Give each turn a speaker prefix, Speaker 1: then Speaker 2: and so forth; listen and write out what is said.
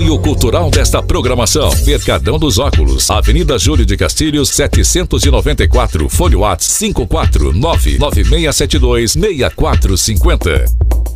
Speaker 1: apoio cultural desta programação. Mercadão dos Óculos, Avenida Júlio de Castilhos, 794, Fone Whats 54996726450.